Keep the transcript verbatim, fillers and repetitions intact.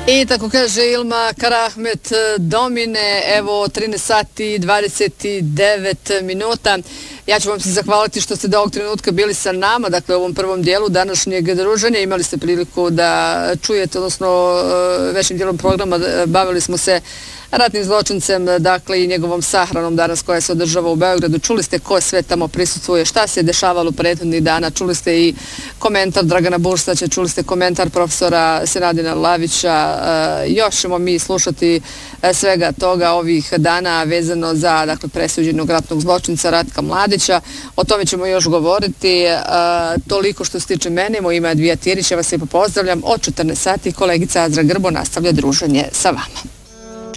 I tako kaže Ilma Karahmet Domine, evo trinaest sati i dvadeset devet minuta. Ja ću vam se zahvaliti što ste do ovog trenutka bili sa nama, dakle u ovom prvom dijelu današnjeg druženja. Imali ste priliku da čujete, odnosno većim dijelom programa bavili smo se ratnim zločincem, dakle i njegovom sahranom danas koja se održava u Beogradu. Čuli ste ko sve tamo prisustvuje, šta se je dešavalo prethodnih dana, čuli ste i komentar Dragana Burstaća, čuli ste komentar profesora Senadina Lavića. Još ćemo mi slušati svega toga ovih dana vezano za, dakle, presuđenog ratnog zločinca Ratka Mladića. O tome ćemo još govoriti. Toliko što se tiče mene, moje ime je Advija Tirić, ja vas lijepo pozdravljam. Od četrnaest sati kolegica Azra Grbo nastavlja druženje sa vama.